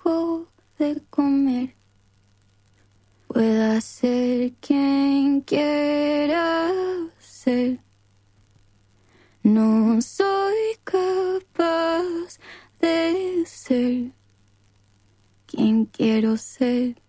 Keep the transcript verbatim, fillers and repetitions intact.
dejo de comer. Pueda ser quien quiera ser. No soy capaz de ser quien quiero ser.